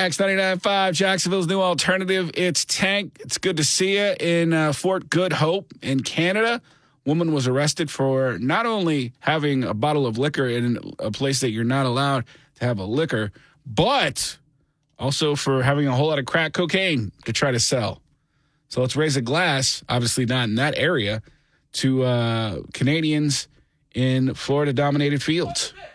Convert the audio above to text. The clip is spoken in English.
X99.5, Jacksonville's new alternative. It's Tank. It's good to see you in Fort Good Hope in Canada. Woman was arrested for not only having a bottle of liquor in a place that you're not allowed to have a liquor, but also for having a whole lot of crack cocaine to try to sell. So let's raise a glass, obviously not in that area, to Canadians in Florida-dominated fields.